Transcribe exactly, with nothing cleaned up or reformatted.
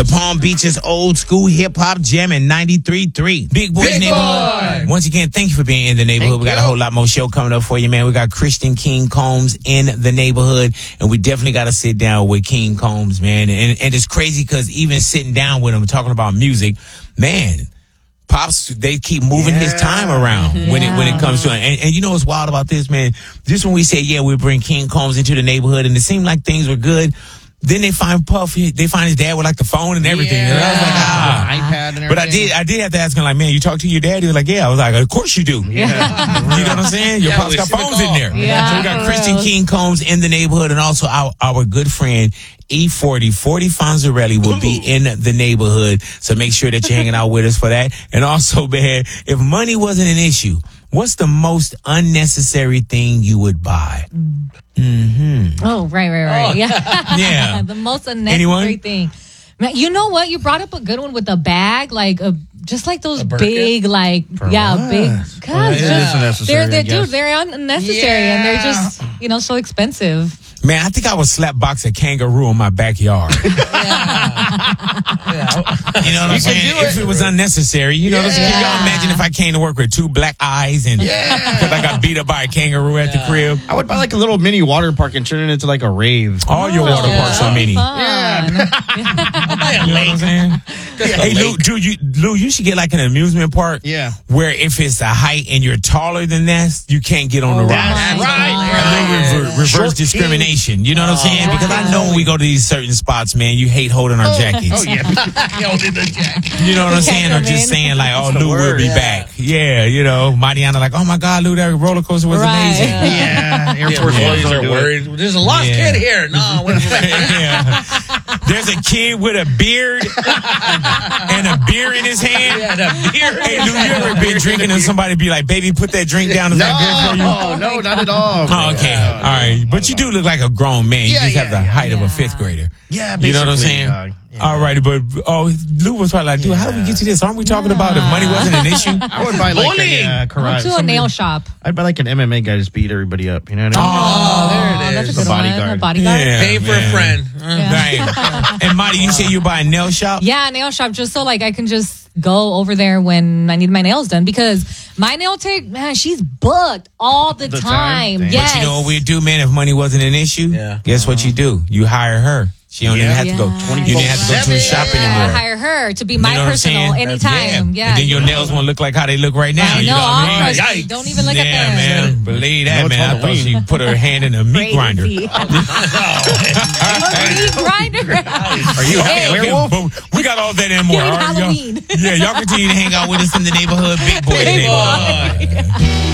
The Palm Beach's old school hip hop jam in ninety-three point three. Big Boys Big Neighborhood. Boy. Once again, thank you for being in the neighborhood. Thank we got you. a whole lot more show coming up for you, man. We got Christian King Combs in the neighborhood, and we definitely got to sit down with King Combs, man. And, and it's crazy because even sitting down with him, talking about music, man, Pops, they keep moving his time around when it when it comes to it. And, and you know what's wild about this, man? Just when we say, yeah, we bring King Combs into the neighborhood, and it seemed like things were good, then they find Puff, he- they find his dad with like the phone and everything. And I was like, ah. iPad and everything. But I did, I did have to ask him, like, man, you talk to your dad? He was like, yeah. I was like, of course you do. Yeah. You know what I'm saying? Your Yeah, pops we got see the phones in call. there. Yeah, So we got for Christian real. King Combs in the neighborhood, and also our, our good friend E forty, forty Fonzarelli will be in the neighborhood. So make sure that you're hanging out with us for that. And also, man, if money wasn't an issue, what's the most unnecessary thing you would buy? Mm-hmm. Oh, right, right, right. Oh. Yeah. Yeah. The most unnecessary Anyone? thing. Man, you know what? You brought up a good one with the bag, like a just like those Birkin? big, like yeah, what? big. Well, Cause it is just- unnecessary, They're, I they're guess. dude, they're unnecessary, and they're just you know so expensive. Man, I think I would slap box a kangaroo in my backyard. You know what I'm saying? If it was unnecessary, you know, what I'm saying? Can y'all imagine if I came to work with two black eyes and because I got beat up by a kangaroo at the crib? I would buy like a little mini water park and turn it into like a rave. All your water Oh, parks are mini. Fun. You know what I'm saying? Hey, Lou, Drew, you, Lou, you should get like an amusement park Yeah. where if it's a height and you're taller than that, you can't get on the ride. That's right. A little rever- reverse Short discrimination. You know what I'm saying? Oh, Because I know when we go to these certain spots, man, you hate holding our jackets. Oh, yeah. Holding the jacket. You know what I'm saying? Or come just in. saying like, oh, the Lou will word. be Yeah. back. Yeah, you know, Mariana like, oh my God, Lou, that roller coaster was Right. amazing. Yeah. Air Yeah, Force boys Ones are don't do it. worried. There's a lost Yeah. kid here. No, wait a minute. Yeah. There's a kid with a beard and a beer in his hand. Yeah, that beer. Hey, Lou, you ever been drinking and somebody be like, baby, put that drink down? Is that good for you? No, no, not at all. Oh, okay. All right. But you do look like a grown man. You Yeah, just have yeah, the yeah. height of a Yeah. fifth grader. Yeah, You know what I'm basically, saying? uh, yeah. All righty, but oh, Lou was probably like, dude, how did we get to this? Aren't we talking about if money wasn't an issue? I would buy like Bullying. a uh, Go karate. to a somebody- nail shop. I'd buy like an M M A guy to just beat everybody up. You know what I mean? Oh, there it That's is. a good A one. bodyguard. A bodyguard. Yeah. Pay for a man. friend. Uh, Right. And Marty, you say you buy a nail shop? Yeah, nail shop, just so like I can just go over there when I need my nails done because my nail tech, man, she's booked all the, The time. time? Damn. Yes. But you know what we do, man? If money wasn't an issue, Yeah. guess what you do? You hire her. She don't Yeah. even have to go. Yeah. You didn't have to go to a shop Yeah, anymore. hire her to be You my know what I'm personal saying? anytime. Yeah. And then your nails won't look like how they look right now. I you know. know what I mean? I'll trust- Yikes. Don't even look yeah, at that. man. Believe that, No, it's man. I thought Halloween. she put her hand in a meat grinder. Crazy. Meat grinder. Are you a Okay, okay, werewolf? but we got all that and more. During All right, y'all- Halloween. Yeah, y'all continue to hang out with us in the neighborhood. Big boy Big neighborhood. boy.